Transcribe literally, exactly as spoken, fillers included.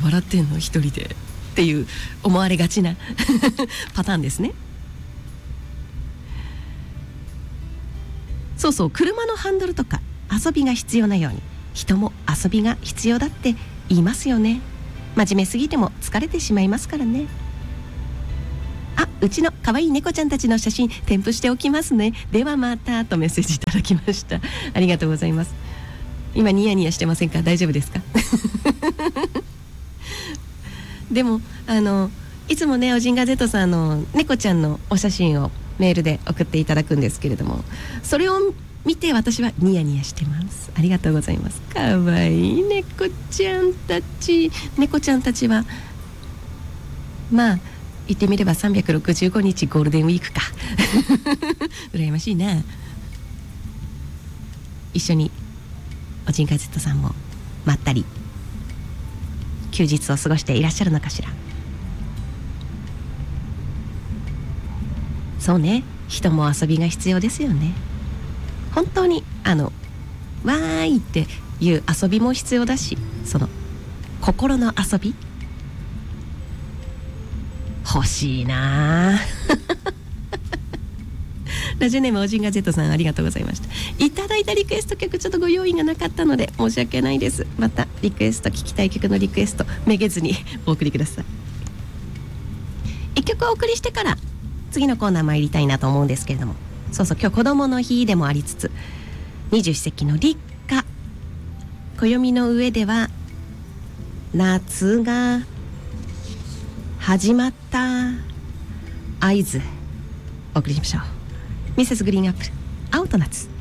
笑ってんの一人でっていう思われがちなパターンですね。そうそう、車のハンドルとか遊びが必要なように人も遊びが必要だって言いますよね。真面目すぎても疲れてしまいますからね。あ、うちの可愛い猫ちゃんたちの写真添付しておきますね。ではまたとメッセージいただきました。ありがとうございます。今ニヤニヤしてませんか？大丈夫ですか？でもあのいつもね、オジンガ Z さんの猫ちゃんのお写真をメールで送っていただくんですけれども、それを見て私はニヤニヤしてます。ありがとうございます。かわいい猫ちゃんたち。猫ちゃんたちはまあ言ってみればさんびゃくろくじゅうごにちゴールデンウィークか羨ましいな。一緒にオジンガ Z さんもまったり休日を過ごしていらっしゃるのかしら。そうね、人も遊びが必要ですよね。本当にあのわーいっていう遊びも必要だし、その心の遊び欲しいなラジオネームオジンガ Z さん、ありがとうございました。いただいたリクエスト曲ちょっとご用意がなかったので申し訳ないです。またリクエスト、聞きたい曲のリクエストめげずにお送りください。一曲お送りしてから次のコーナー参りたいなと思うんですけれども、そうそう、今日子どもの日でもありつつ二十四節気の立夏、暦の上では夏が始まった合図お送りしましょう。ミセスグリーンアップル、青と夏。